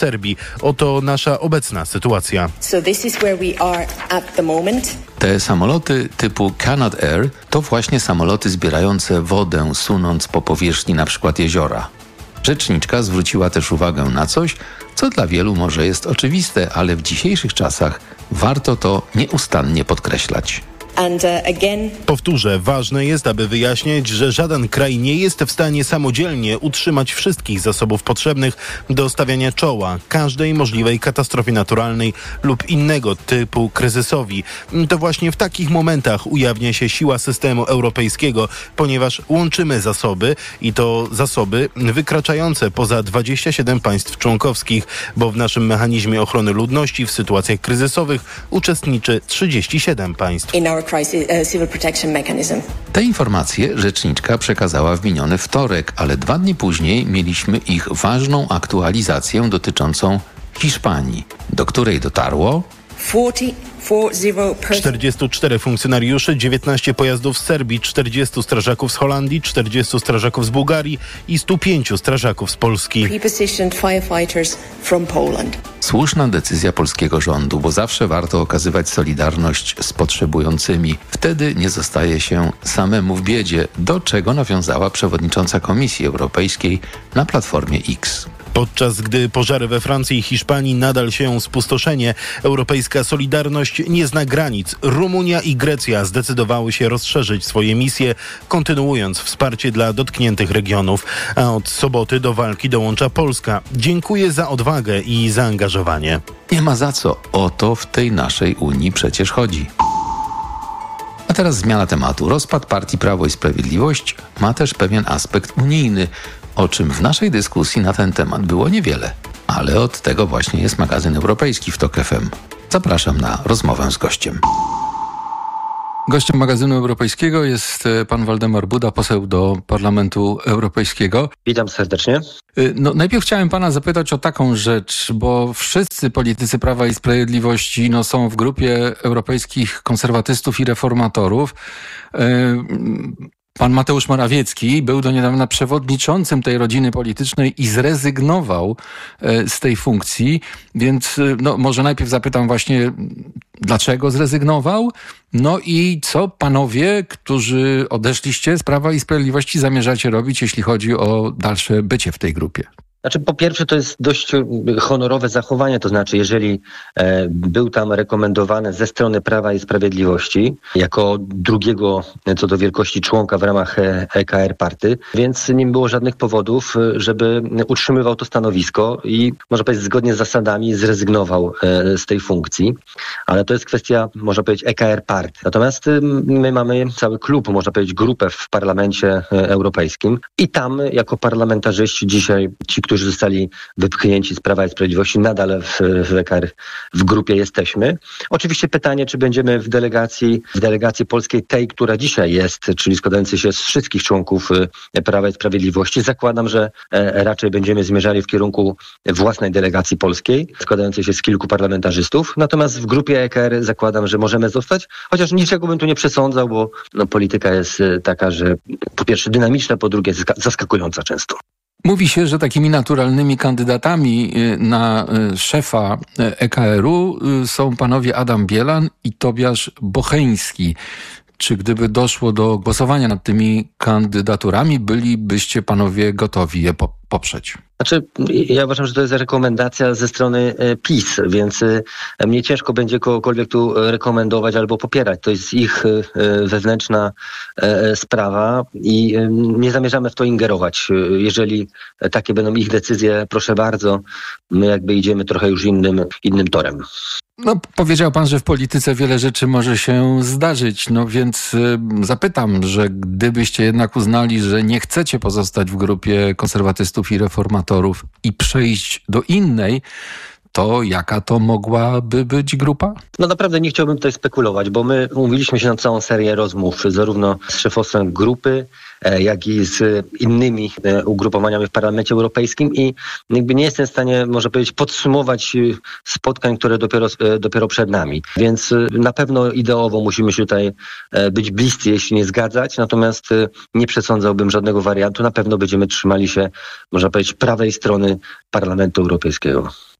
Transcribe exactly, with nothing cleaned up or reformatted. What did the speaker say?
Serbii. Oto nasza obecna sytuacja. So this is where we are at the moment. Te samoloty typu Canadair to właśnie samoloty zbierające wodę, sunąc po powierzchni np. jeziora. Rzeczniczka zwróciła też uwagę na coś, co dla wielu może jest oczywiste, ale w dzisiejszych czasach warto to nieustannie podkreślać. And, uh, again... Powtórzę, ważne jest, aby wyjaśniać, że żaden kraj nie jest w stanie samodzielnie utrzymać wszystkich zasobów potrzebnych do stawiania czoła każdej możliwej katastrofie naturalnej lub innego typu kryzysowi. To właśnie w takich momentach ujawnia się siła systemu europejskiego, ponieważ łączymy zasoby i to zasoby wykraczające poza dwadzieścia siedem państw członkowskich, bo w naszym mechanizmie ochrony ludności w sytuacjach kryzysowych uczestniczy trzydzieści siedem państw. Crisis, uh, civil protection mechanism. Te informacje rzeczniczka przekazała w miniony wtorek, ale dwa dni później mieliśmy ich ważną aktualizację dotyczącą Hiszpanii, do której dotarło czterdziestu czterech funkcjonariuszy, dziewiętnaście pojazdów z Serbii, czterdziestu strażaków z Holandii, czterdziestu strażaków z Bułgarii i stu pięciu strażaków z Polski. Słuszna decyzja polskiego rządu, bo zawsze warto okazywać solidarność z potrzebującymi. Wtedy nie zostaje się samemu w biedzie, do czego nawiązała przewodnicząca Komisji Europejskiej na Platformie X. Podczas gdy pożary we Francji i Hiszpanii nadal sieją spustoszenie, europejska solidarność nie zna granic. Rumunia i Grecja zdecydowały się rozszerzyć swoje misje, kontynuując wsparcie dla dotkniętych regionów. A od soboty do walki dołącza Polska. Dziękuję za odwagę i zaangażowanie. Nie ma za co. O to w tej naszej Unii przecież chodzi. A teraz zmiana tematu. Rozpad partii Prawo i Sprawiedliwość ma też pewien aspekt unijny, o czym w naszej dyskusji na ten temat było niewiele. Ale od tego właśnie jest magazyn europejski w TOK F M. Zapraszam na rozmowę z gościem. Gościem magazynu europejskiego jest pan Waldemar Buda, poseł do Parlamentu Europejskiego. Witam serdecznie. No, najpierw chciałem pana zapytać o taką rzecz, bo wszyscy politycy Prawa i Sprawiedliwości no, są w grupie europejskich konserwatystów i reformatorów. Pan Mateusz Morawiecki był do niedawna przewodniczącym tej rodziny politycznej i zrezygnował z tej funkcji, więc no, może najpierw zapytam właśnie, dlaczego zrezygnował? No i co panowie, którzy odeszliście z Prawa i Sprawiedliwości, zamierzacie robić, jeśli chodzi o dalsze bycie w tej grupie? Znaczy, po pierwsze, to jest dość honorowe zachowanie, to znaczy, jeżeli e, był tam rekomendowany ze strony Prawa i Sprawiedliwości jako drugiego co do wielkości członka w ramach E K R Party, więc nie było żadnych powodów, żeby utrzymywał to stanowisko i, można powiedzieć, zgodnie z zasadami zrezygnował e, z tej funkcji. Ale to jest kwestia, można powiedzieć, E K R Party. Natomiast my mamy cały klub, można powiedzieć, grupę w Parlamencie Europejskim i tam jako parlamentarzyści dzisiaj ci, którzy zostali wypchnięci z Prawa i Sprawiedliwości, nadal w, w E K R, w grupie jesteśmy. Oczywiście pytanie, czy będziemy w delegacji, w delegacji polskiej, tej, która dzisiaj jest, czyli składającej się z wszystkich członków Prawa i Sprawiedliwości. Zakładam, że e, raczej będziemy zmierzali w kierunku własnej delegacji polskiej, składającej się z kilku parlamentarzystów. Natomiast w grupie E K R zakładam, że możemy zostać, chociaż niczego bym tu nie przesądzał, bo no, polityka jest taka, że po pierwsze dynamiczna, po drugie zaskakująca często. Mówi się, że takimi naturalnymi kandydatami na szefa E K R-u są panowie Adam Bielan i Tobiasz Bocheński. Czy gdyby doszło do głosowania nad tymi kandydaturami, bylibyście panowie gotowi je po- poprzeć? Znaczy, ja uważam, że to jest rekomendacja ze strony PiS, więc mnie ciężko będzie kogokolwiek tu rekomendować albo popierać. To jest ich wewnętrzna sprawa i nie zamierzamy w to ingerować. Jeżeli takie będą ich decyzje, proszę bardzo, my jakby idziemy trochę już innym, innym torem. No, powiedział pan, że w polityce wiele rzeczy może się zdarzyć, no więc y, zapytam, że gdybyście jednak uznali, że nie chcecie pozostać w grupie konserwatystów i reformatorów i przejść do innej, to jaka to mogłaby być grupa? No naprawdę nie chciałbym tutaj spekulować, bo my umówiliśmy się na całą serię rozmów, zarówno z szefostwem grupy, jak i z innymi ugrupowaniami w Parlamencie Europejskim i jakby nie jestem w stanie, może powiedzieć, podsumować spotkań, które dopiero, dopiero przed nami. Więc na pewno ideowo musimy się tutaj być bliscy, jeśli nie zgadzać, natomiast nie przesądzałbym żadnego wariantu. Na pewno będziemy trzymali się, można powiedzieć, prawej strony Parlamentu Europejskiego.